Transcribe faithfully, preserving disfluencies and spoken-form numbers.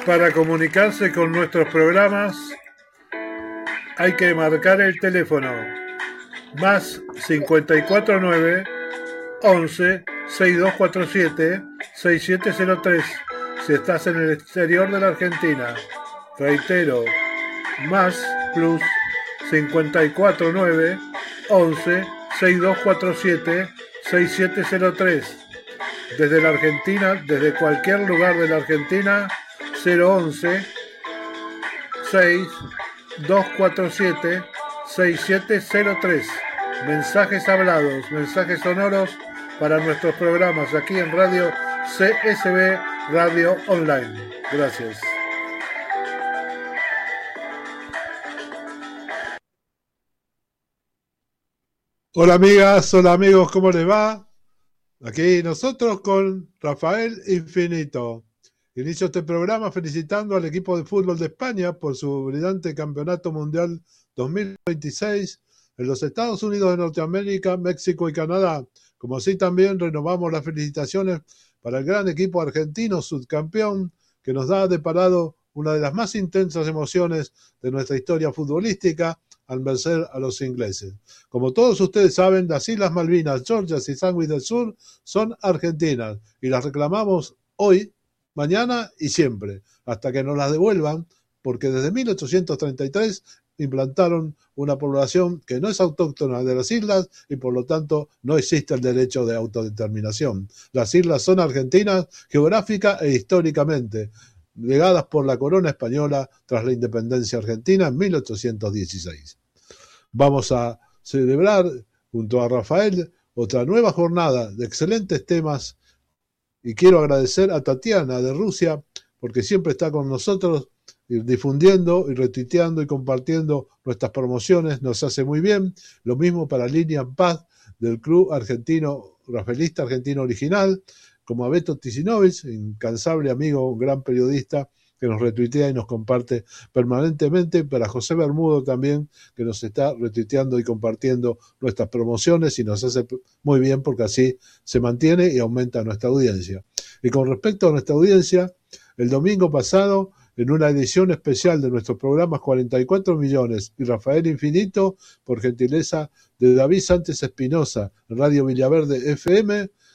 Para comunicarse con nuestros programas hay que marcar el teléfono más cincuenta y cuatro nueve once sesenta y dos cuarenta y siete sesenta y siete cero tres si estás en el exterior de la Argentina. Reitero, más plus cincuenta y cuatro nueve once sesenta y dos cuarenta y siete sesenta y siete cero tres. Desde la Argentina, desde cualquier lugar de la Argentina, cero once seis dos cuatro siete seis siete cero tres. Mensajes hablados, mensajes sonoros para nuestros programas aquí en Radio C S B Radio Online. Gracias. Hola amigas, hola amigos, ¿cómo les va? Aquí nosotros con Rafael Infinito. Inicio este programa felicitando al equipo de fútbol de España por su brillante campeonato mundial dos mil veintiséis en los Estados Unidos de Norteamérica, México y Canadá. Como así también renovamos las felicitaciones para el gran equipo argentino subcampeón que nos ha deparado una de las más intensas emociones de nuestra historia futbolística al vencer a los ingleses. Como todos ustedes saben, las Islas Malvinas, Georgia y Sandwich del Sur son argentinas y las reclamamos hoy, mañana y siempre, hasta que nos las devuelvan, porque desde mil ochocientos treinta y tres implantaron una población que no es autóctona de las islas y por lo tanto no existe el derecho de autodeterminación. Las islas son argentinas geográfica e históricamente, legadas por la corona española tras la independencia argentina en mil ochocientos dieciséis. Vamos a celebrar junto a Rafael otra nueva jornada de excelentes temas y quiero agradecer a Tatiana de Rusia porque siempre está con nosotros difundiendo y retuiteando y compartiendo nuestras promociones, nos hace muy bien. Lo mismo para Lilian Paz del Club Argentino, Rafaelista Argentino Original, como a Beto Tisinovich, incansable amigo, un gran periodista que nos retuitea y nos comparte permanentemente, para José Bermudo también, que nos está retuiteando y compartiendo nuestras promociones y nos hace muy bien porque así se mantiene y aumenta nuestra audiencia. Y con respecto a nuestra audiencia, el domingo pasado, en una edición especial de nuestros programas cuarenta y cuatro millones y Rafael Infinito, por gentileza de David Sánchez Espinosa, Radio Villaverde F M,